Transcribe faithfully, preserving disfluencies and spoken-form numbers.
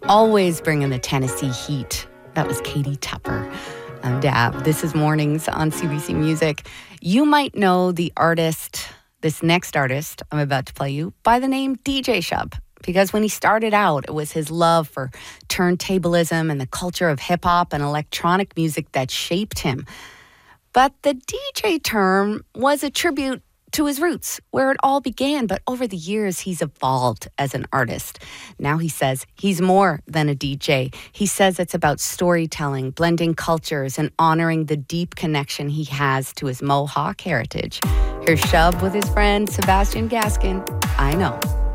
Always bringing the Tennessee heat. That was Katie Tupper. I'm Dab. This is Mornings on C B C Music. You might know the artist, this next artist I'm about to play you, by the name D J Shub. Because when he started out, it was his love for turntablism and the culture of hip-hop and electronic music that shaped him. But the D J term was a tribute to his roots, where it all began. But over the years, he's evolved as an artist. Now he says he's more than a D J. He says it's about storytelling, blending cultures, and honoring the deep connection he has to his Mohawk heritage. Here's Shub with his friend Sebastian Gaskin. I Know.